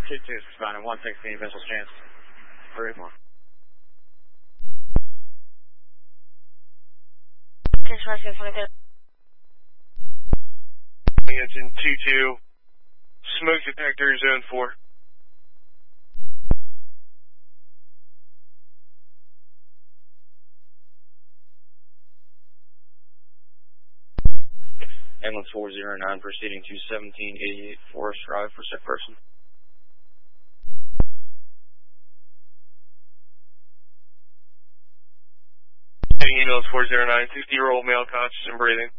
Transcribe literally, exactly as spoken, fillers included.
two two is responding, one sixteen, visual chance. Three more. Engine two two, smoke detector, zone four. Ambulance four zero nine proceeding to seventeen eighty-eight Forest Drive for sick person. Ambulance four zero nine, sixty year old male conscious and breathing.